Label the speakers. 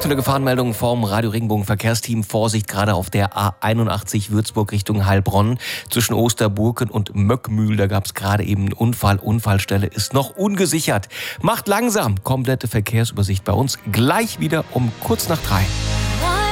Speaker 1: Aktuelle Gefahrenmeldung vom Radio Regenbogen Verkehrsteam. Vorsicht gerade auf der A81 Würzburg Richtung Heilbronn. Zwischen Osterburken und Möckmühl, da gab es gerade eben einen Unfall. Unfallstelle ist noch ungesichert. Macht langsam. Komplette Verkehrsübersicht bei uns. Gleich wieder um kurz nach 3.